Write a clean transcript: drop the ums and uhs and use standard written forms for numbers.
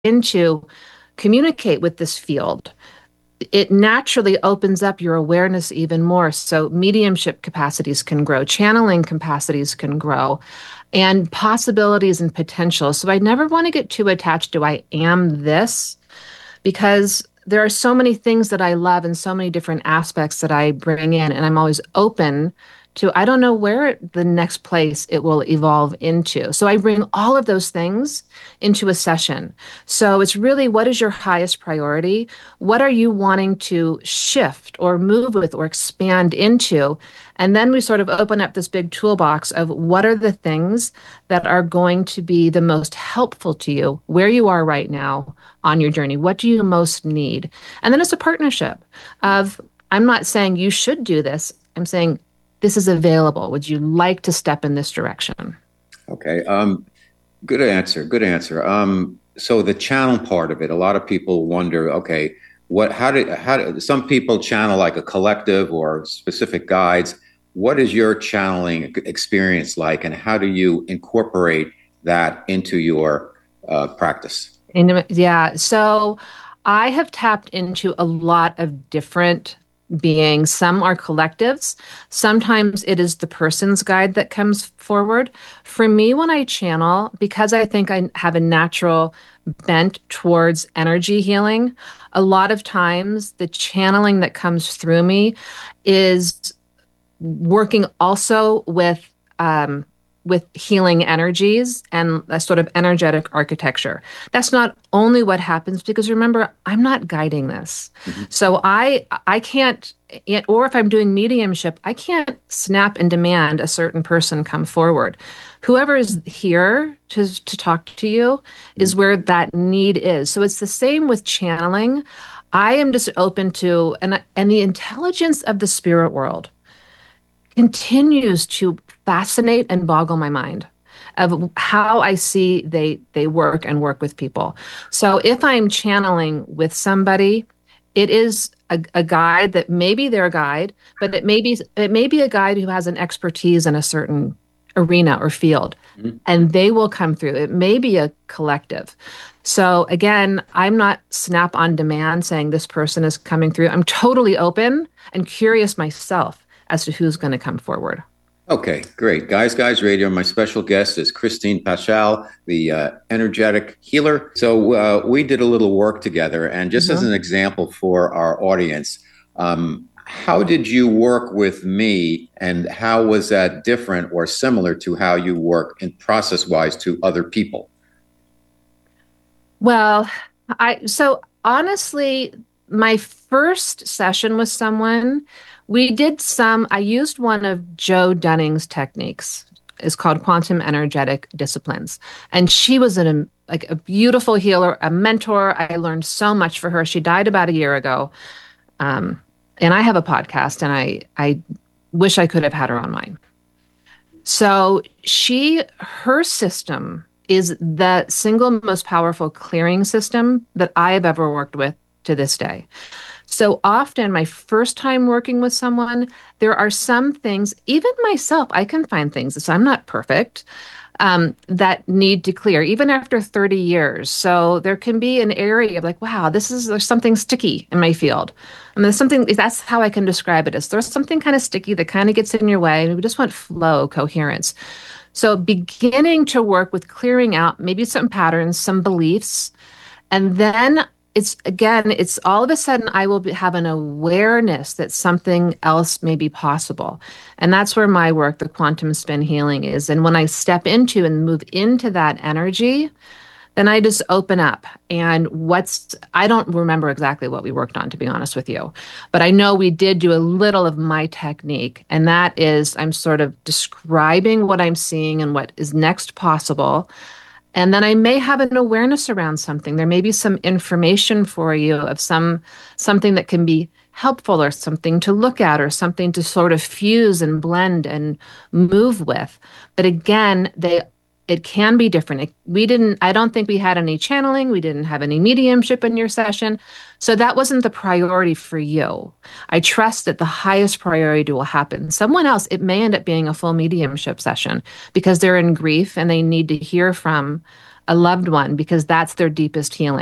to communicate with this field, it naturally opens up your awareness even more. So mediumship capacities can grow, channeling capacities can grow, and possibilities and potential. So I never want to get too attached to I am this, because there are so many things that I love and so many different aspects that I bring in, and I'm always open to, I don't know where the next place it will evolve into. So I bring all of those things into a session. So it's really, what is your highest priority? What are you wanting to shift or move with or expand into? And then we sort of open up this big toolbox of what are the things that are going to be the most helpful to you where you are right now on your journey. What do you most need? And then it's a partnership of, I'm not saying you should do this. I'm saying, this is available. Would you like to step in this direction? Okay. Good answer. Good answer. So the channel part of it, a lot of people wonder, okay, how do some people channel like a collective or specific guides? What is your channeling experience like, and how do you incorporate that into your practice? Yeah. So I have tapped into a lot of different beings. Some are collectives. Sometimes it is the person's guide that comes forward. For me, when I channel, because I think I have a natural bent towards energy healing, a lot of times the channeling that comes through me is working also with healing energies and a sort of energetic architecture. That's not only what happens, because remember, I'm not guiding this. Mm-hmm. So I can't, or if I'm doing mediumship, I can't snap and demand a certain person come forward. Whoever is here to talk to you is where that need is. So it's the same with channeling. I am just open to, and the intelligence of the spirit world continues to fascinate and boggle my mind of how I see they work and work with people. So if I'm channeling with somebody, it is a guide that may be their guide, but it may be a guide who has an expertise in a certain arena or field, mm-hmm. and they will come through. It may be a collective. So again, I'm not snap on demand saying this person is coming through. I'm totally open and curious myself as to who's going to come forward. Okay, great. Guys Radio, my special guest is Christine Paschal, the energetic healer. So we did a little work together, and just as an example for our audience, how did you work with me, and how was that different or similar to how you work in process-wise to other people? Well, so honestly, my first session with someone, I used one of Joe Dunning's techniques. It's called quantum energetic disciplines. And she was a beautiful healer, a mentor. I learned so much for her. She died about a year ago. And I have a podcast, and I wish I could have had her on mine. So her system is the single most powerful clearing system that I have ever worked with to this day. So often, my first time working with someone, there are some things, even myself, I can find things, so I'm not perfect, that need to clear, even after 30 years. So there can be an area of like, wow, there's something sticky in my field. I mean, that's how I can describe it, is there's something kind of sticky that kind of gets in your way, and we just want flow, coherence. So beginning to work with clearing out maybe some patterns, some beliefs, and then it's all of a sudden I will have an awareness that something else may be possible. And that's where my work, the quantum spin healing, is. And when I step into and move into that energy, then I just open up. And I don't remember exactly what we worked on, to be honest with you, but I know we did do a little of my technique. And that is, I'm sort of describing what I'm seeing and what is next possible. And then I may have an awareness around something. There may be some information for you of something that can be helpful, or something to look at, or something to sort of fuse and blend and move with. But again, it can be different. I don't think we had any channeling. We didn't have any mediumship in your session. So that wasn't the priority for you. I trust that the highest priority will happen. Someone else, it may end up being a full mediumship session because they're in grief and they need to hear from a loved one because that's their deepest healing.